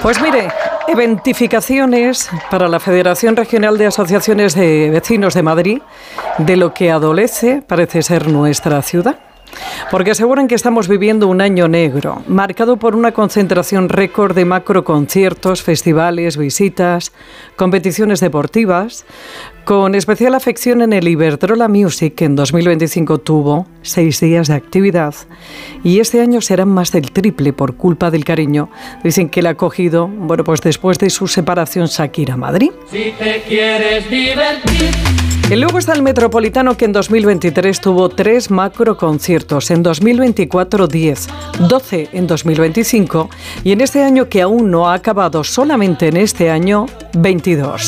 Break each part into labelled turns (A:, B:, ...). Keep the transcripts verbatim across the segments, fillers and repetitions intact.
A: Pues mire, eventificaciones para la Federación Regional de Asociaciones de Vecinos de Madrid, de lo que adolece parece ser nuestra ciudad. Porque aseguran que estamos viviendo un año negro, marcado por una concentración récord de macroconciertos, festivales, visitas, competiciones deportivas, con especial afección en el Iberdrola Music, que en dos mil veinticinco tuvo seis días de actividad, y este año serán más del triple por culpa del cariño. Dicen que le ha cogido, bueno, pues después de su separación Shakira Madrid. Si te quieres divertir. Y luego está el Metropolitano, que en dos mil veintitrés tuvo tres macroconciertos, en dos mil veinticuatro diez, doce en dos mil veinticinco y en este año que aún no ha acabado, solamente en este año, veintidós.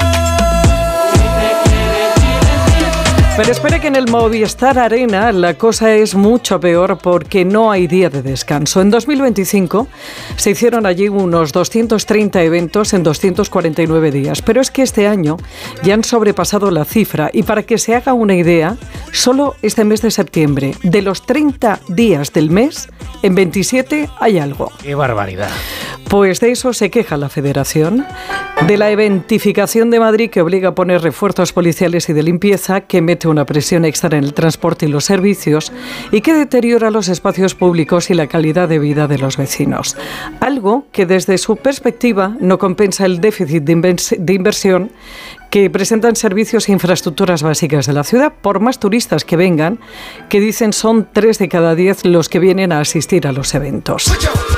A: Pero espere que en el Movistar Arena la cosa es mucho peor porque no hay día de descanso. En dos mil veinticinco se hicieron allí unos doscientos treinta eventos en doscientos cuarenta y nueve días. Pero es que este año ya han sobrepasado la cifra y para que se haga una idea, solo este mes de septiembre, de los treinta días del mes, en veintisiete hay algo.
B: ¡Qué barbaridad!
A: Pues de eso se queja la Federación, de la eventificación de Madrid que obliga a poner refuerzos policiales y de limpieza, que mete una presión extra en el transporte y los servicios y que deteriora los espacios públicos y la calidad de vida de los vecinos. Algo que desde su perspectiva no compensa el déficit de, invers- de inversión que presentan servicios e infraestructuras básicas de la ciudad, por más turistas que vengan, que dicen son tres de cada diez los que vienen a asistir a los eventos.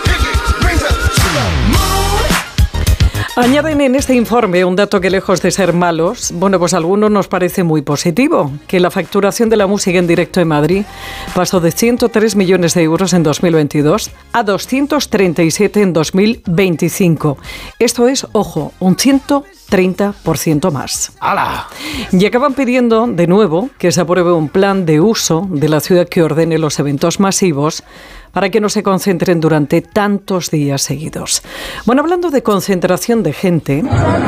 A: Añaden en este informe un dato que, lejos de ser malos, bueno, pues a algunos nos parece muy positivo, que la facturación de la música en directo en Madrid pasó de ciento tres millones de euros en dos mil veintidós a doscientos treinta y siete en dos mil veinticinco. Esto es, ojo, un ciento treinta por ciento más.
B: ¡Hala!
A: Y acaban pidiendo, de nuevo, que se apruebe un plan de uso de la ciudad que ordene los eventos masivos para que no se concentren durante tantos días seguidos. Bueno, hablando de concentración de gente,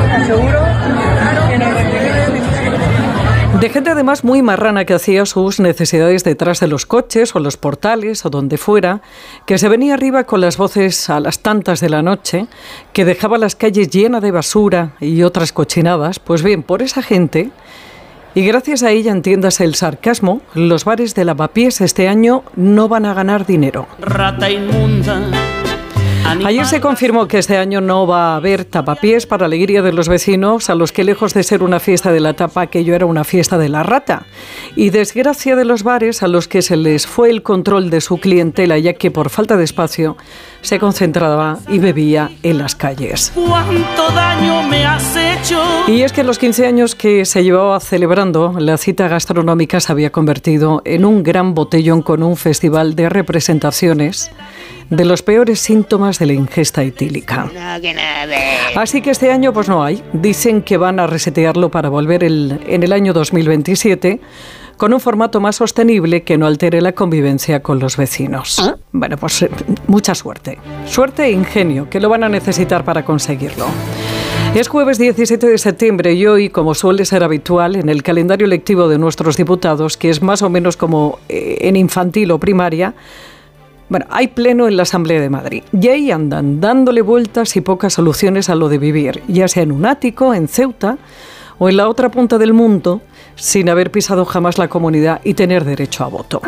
A: de gente además muy marrana que hacía sus necesidades detrás de los coches o los portales o donde fuera, que se venía arriba con las voces a las tantas de la noche, que dejaba las calles llenas de basura y otras cochinadas, pues bien, por esa gente, y gracias a ella, entiéndase el sarcasmo, los bares de Lavapiés este año no van a ganar dinero. Rata inmunda. Ayer se confirmó que este año no va a haber tapapiés, para alegría de los vecinos, a los que, lejos de ser una fiesta de la tapa, aquello era una fiesta de la rata. Y desgracia de los bares, a los que se les fue el control de su clientela, ya que por falta de espacio se concentraba y bebía en las calles. ¿Cuánto daño me has hecho? Y es que en los quince años que se llevaba celebrando, la cita gastronómica se había convertido en un gran botellón con un festival de representaciones de los peores síntomas de la ingesta etílica. Así que este año pues no hay. Dicen que van a resetearlo para volver el, en el año dos mil veintisiete con un formato más sostenible que no altere la convivencia con los vecinos. ¿Ah? Bueno, pues mucha suerte. Suerte e ingenio, que lo van a necesitar para conseguirlo. Es jueves diecisiete de septiembre y hoy, como suele ser habitual en el calendario lectivo de nuestros diputados, que es más o menos como eh, en infantil o primaria, bueno, hay pleno en la Asamblea de Madrid y ahí andan dándole vueltas y pocas soluciones a lo de vivir, ya sea en un ático, en Ceuta o en la otra punta del mundo, sin haber pisado jamás la comunidad y tener derecho a voto.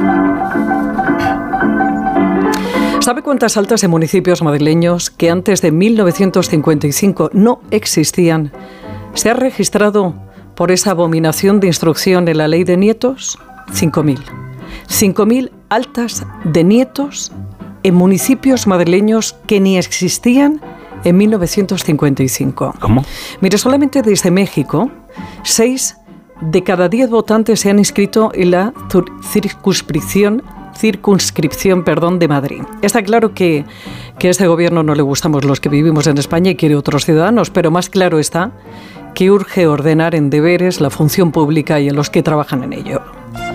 A: ¿Sabe cuántas altas de municipios madrileños que antes de mil novecientos cincuenta y cinco no existían se ha registrado por esa abominación de instrucción en la ley de nietos? cinco mil. cinco mil altas de nietos en municipios madrileños que ni existían en mil novecientos cincuenta y cinco.
B: ¿Cómo?
A: Mire, solamente desde México, seis de cada diez votantes se han inscrito en la circunscripción, circunscripción perdón, de Madrid. Está claro que, que a este gobierno no le gustamos los que vivimos en España y quiere otros ciudadanos, pero más claro está que urge ordenar en deberes la función pública y a los que trabajan en ello.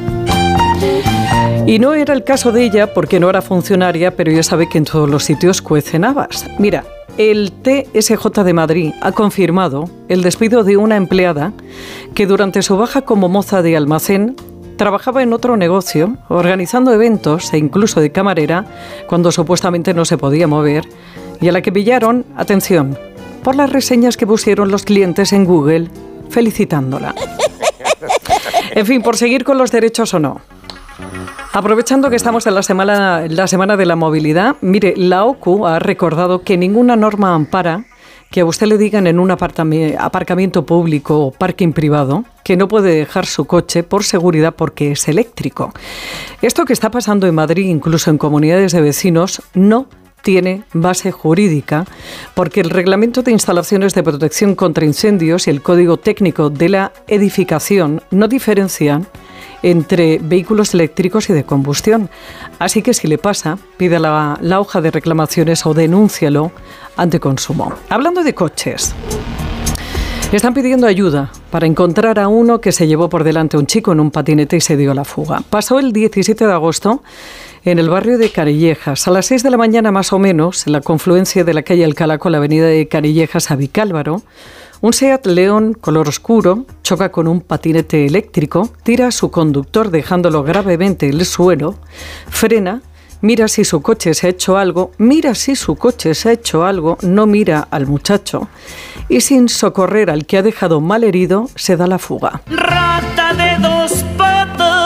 A: Y no era el caso de ella porque no era funcionaria, pero ya sabe que en todos los sitios cuecen habas. Mira, el T S J de Madrid ha confirmado el despido de una empleada que durante su baja como moza de almacén trabajaba en otro negocio, organizando eventos e incluso de camarera, cuando supuestamente no se podía mover, y a la que pillaron, atención, por las reseñas que pusieron los clientes en Google felicitándola. En fin, por seguir con los derechos o no. Aprovechando que estamos en la semana, la semana de la movilidad, mire, la O C U ha recordado que ninguna norma ampara que a usted le digan en un aparcamiento público o parking privado que no puede dejar su coche por seguridad porque es eléctrico. Esto que está pasando en Madrid, incluso en comunidades de vecinos, no tiene base jurídica porque el Reglamento de Instalaciones de Protección contra Incendios y el Código Técnico de la Edificación no diferencian entre vehículos eléctricos y de combustión. Así que si le pasa, pida la, la hoja de reclamaciones o denúncialo ante Consumo. Hablando de coches, están pidiendo ayuda para encontrar a uno que se llevó por delante a un chico en un patinete y se dio a la fuga. Pasó el diecisiete de agosto en el barrio de Canillejas. A las seis de la mañana más o menos, en la confluencia de la calle Alcalá con la avenida de Canillejas a Vicálvaro, un Seat León color oscuro choca con un patinete eléctrico, tira a su conductor dejándolo gravemente en el suelo, frena, mira si su coche se ha hecho algo, mira si su coche se ha hecho algo, no mira al muchacho y sin socorrer al que ha dejado mal herido, se da la fuga.
B: Rata de dos patas.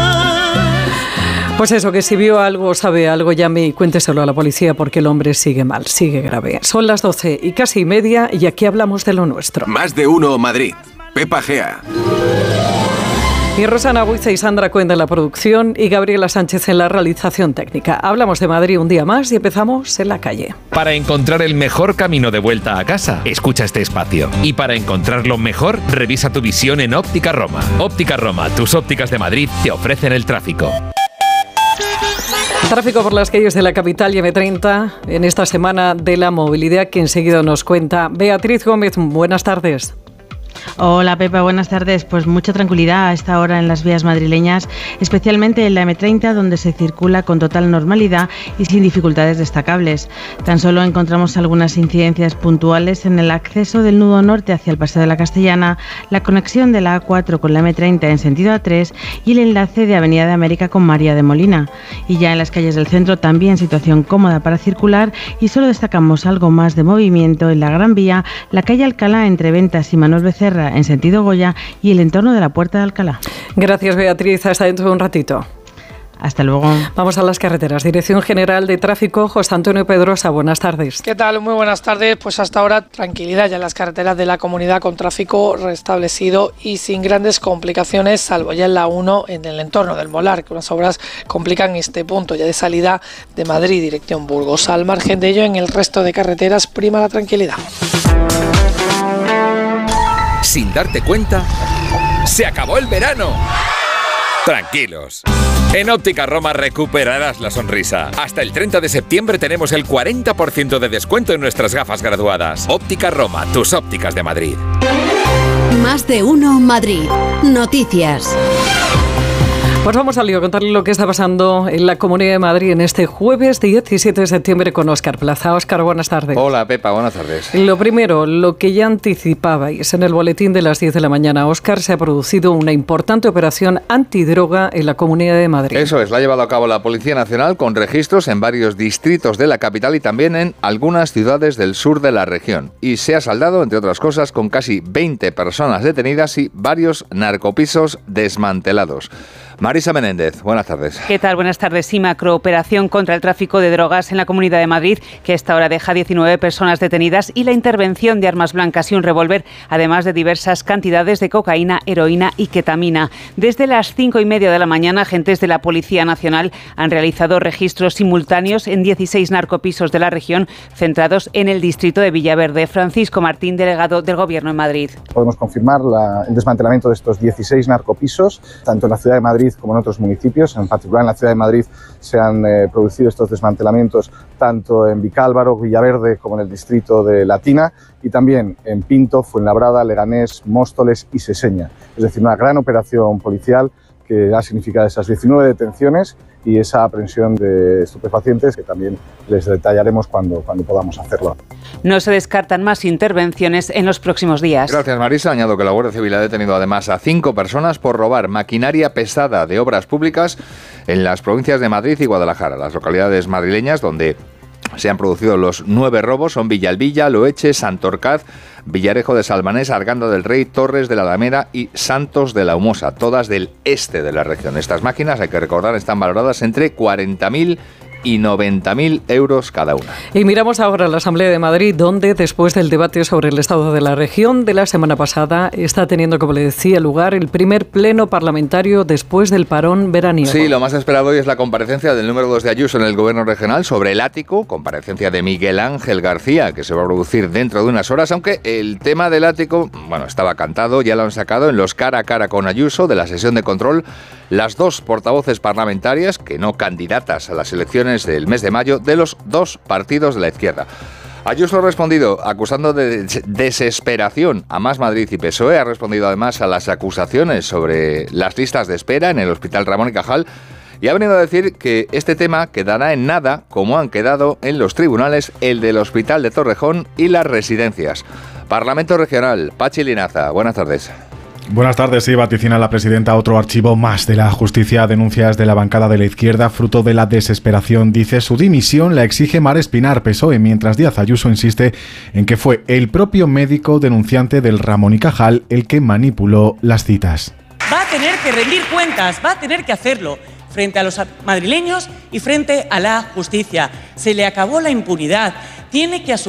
A: Pues eso, que si vio algo o sabe algo, llame y cuénteselo a la policía porque el hombre sigue mal, sigue grave. Son las doce y casi media y aquí hablamos de lo nuestro.
C: Más de uno Madrid. Pepa Gea.
A: Y Rosana Buiza y Sandra Cuenda en la producción y Gabriela Sánchez en la realización técnica. Hablamos de Madrid un día más y empezamos en la calle.
D: Para encontrar el mejor camino de vuelta a casa, escucha este espacio. Y para encontrarlo mejor, revisa tu visión en Óptica Roma. Óptica Roma, tus ópticas de Madrid te ofrecen el tráfico.
A: Tráfico por las calles de la capital y eme treinta en esta semana de la movilidad que enseguida nos cuenta Beatriz Gómez. Buenas tardes.
E: Hola Pepa, buenas tardes. Pues mucha tranquilidad a esta hora en las vías madrileñas, especialmente en la eme treinta, donde se circula con total normalidad y sin dificultades destacables. Tan solo encontramos algunas incidencias puntuales en el acceso del nudo norte hacia el Paseo de la Castellana, la conexión de la A cuatro con la eme treinta en sentido A tres y el enlace de Avenida de América con María de Molina. Y ya en las calles del centro también situación cómoda para circular y solo destacamos algo más de movimiento en la Gran Vía, la calle Alcalá entre Ventas y Manuel Becerra en sentido Goya y el entorno de la Puerta de Alcalá.
A: Gracias Beatriz, hasta dentro de un ratito.
E: Hasta luego.
A: Vamos a las carreteras. Dirección General de Tráfico, José Antonio Pedrosa, buenas tardes.
F: ¿Qué tal? Muy buenas tardes. Pues hasta ahora tranquilidad ya en las carreteras de la comunidad con tráfico restablecido y sin grandes complicaciones, salvo ya en la uno en el entorno del Molar, que unas obras complican este punto ya de salida de Madrid, dirección Burgos. Al margen de ello, en el resto de carreteras prima la tranquilidad.
D: Sin darte cuenta, ¡se acabó el verano! Tranquilos. En Óptica Roma recuperarás la sonrisa. Hasta el treinta de septiembre tenemos el cuarenta por ciento de descuento en nuestras gafas graduadas. Óptica Roma, tus ópticas de Madrid.
G: Más de uno Madrid. Noticias.
A: Pues vamos a lío, contarle lo que está pasando en la Comunidad de Madrid en este jueves diecisiete de septiembre con Óscar Plaza. Óscar, buenas tardes.
H: Hola, Pepa, buenas tardes.
A: Lo primero, lo que ya anticipabais en el boletín de las diez de la mañana, Óscar, se ha producido una importante operación antidroga en la Comunidad de Madrid.
H: Eso es, la ha llevado a cabo la Policía Nacional con registros en varios distritos de la capital y también en algunas ciudades del sur de la región. Y se ha saldado, entre otras cosas, con casi veinte personas detenidas y varios narcopisos desmantelados. Marisa Menéndez, buenas tardes.
I: ¿Qué tal? Buenas tardes. Sí, macrooperación contra el tráfico de drogas en la Comunidad de Madrid, que a esta hora deja diecinueve personas detenidas y la intervención de armas blancas y un revólver, además de diversas cantidades de cocaína, heroína y ketamina. Desde las cinco y media de la mañana, agentes de la Policía Nacional han realizado registros simultáneos en dieciséis narcopisos de la región, centrados en el distrito de Villaverde. Francisco Martín, delegado del Gobierno en Madrid.
J: Podemos confirmar la, el desmantelamiento de estos dieciséis narcopisos, tanto en la ciudad de Madrid como en otros municipios. En particular en la ciudad de Madrid se han eh, producido estos desmantelamientos tanto en Vicálvaro, Villaverde como en el distrito de Latina y también en Pinto, Fuenlabrada, Leganés, Móstoles y Seseña. Es decir, una gran operación policial que ha significado esas diecinueve detenciones y esa aprehensión de estupefacientes que también les detallaremos cuando, cuando podamos hacerlo.
I: No se descartan más intervenciones en los próximos días.
H: Gracias, Marisa. Añado que la Guardia Civil ha detenido además a cinco personas por robar maquinaria pesada de obras públicas en las provincias de Madrid y Guadalajara, las localidades madrileñas donde se han producido los nueve robos, son Villalbilla, Loeche, Santorcaz, Villarejo de Salmanés, Arganda del Rey, Torres de la Alameda y Santos de la Humosa, todas del este de la región. Estas máquinas, hay que recordar, están valoradas entre cuarenta mil y noventa mil euros cada una.
A: Y miramos ahora a la Asamblea de Madrid, donde después del debate sobre el estado de la región de la semana pasada está teniendo, como le decía, lugar el primer pleno parlamentario después del parón veraniego.
H: Sí, lo más esperado hoy es la comparecencia del número dos de Ayuso en el Gobierno regional sobre el ático, comparecencia de Miguel Ángel García, que se va a producir dentro de unas horas, aunque el tema del ático, bueno, estaba cantado, ya lo han sacado en los cara a cara con Ayuso de la sesión de control. Las dos portavoces parlamentarias, que no candidatas a las elecciones del mes de mayo, de los dos partidos de la izquierda. Ayuso ha respondido acusando de desesperación a Más Madrid y P S O E, ha respondido además a las acusaciones sobre las listas de espera en el Hospital Ramón y Cajal y ha venido a decir que este tema quedará en nada, como han quedado en los tribunales el del Hospital de Torrejón y las residencias. Parlamento Regional, Pachi Linaza, buenas tardes.
K: Buenas tardes. Sí, vaticina la presidenta otro archivo más de la justicia. Denuncias de la bancada de la izquierda, fruto de la desesperación. Dice, su dimisión la exige Mar Espinar, P S O E, mientras Díaz Ayuso insiste en que fue el propio médico denunciante del Ramón y Cajal el que manipuló las citas.
L: Va a tener que rendir cuentas, va a tener que hacerlo frente a los madrileños y frente a la justicia. Se le acabó la impunidad. Tiene que asumir